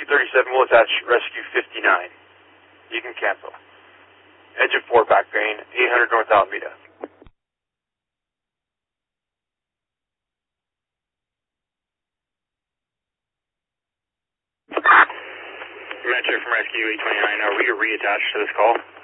237 will attach rescue 59. You can cancel. Engine 4 back bearing, 800 North Alameda. Metro from Rescue 829, are we reattached to this call?